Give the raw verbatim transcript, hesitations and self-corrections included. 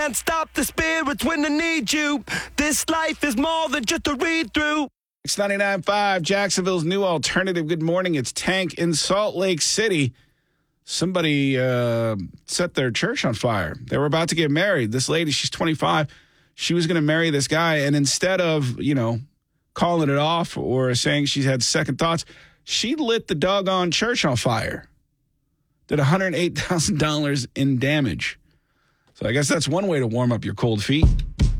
Can't stop the spirits when they need you. This life is more than just a read-through. It's ninety-nine point five, Jacksonville's new alternative. Good morning. It's Tank in Salt Lake City. Somebody uh, set their church on fire. They were about to get married. This lady, she's twenty-five. She was going to marry this guy. And instead of, you know, calling it off or saying she's had second thoughts, she lit the doggone church on fire. Did one hundred eight thousand dollars in damage. So I guess that's one way to warm up your cold feet.